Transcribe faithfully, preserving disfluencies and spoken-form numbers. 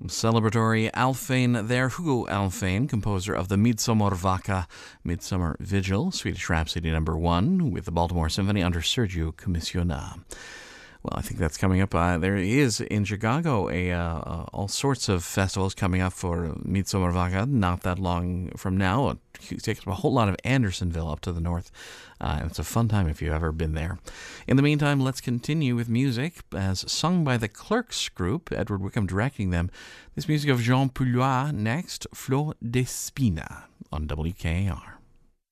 Celebratory Alfén there, Hugo Alfén, composer of the Midsommarvaka, Midsummer Vigil, Swedish Rhapsody number one, with the Baltimore Symphony under Sergio Commissiona. Well, I think that's coming up. Uh, there is in Chicago a uh, uh, all sorts of festivals coming up for Midsommarvaka not that long from now. It takes a whole lot of Andersonville up to the north. Uh, and it's a fun time if you've ever been there. In the meantime, let's continue with music as sung by the Clerks Group, Edward Wickham directing them. This music of Jean Poulois next, Flor d'Espina on W K A R.